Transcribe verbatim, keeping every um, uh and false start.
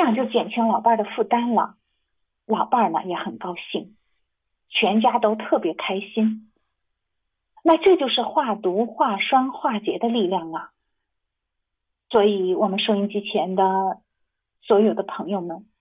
样就减轻老伴的负担了，老伴呢也很高兴，全家都特别开心。那这就是化毒、化霜、化结的力量啊！所以我们收音机前的所有的朋友们，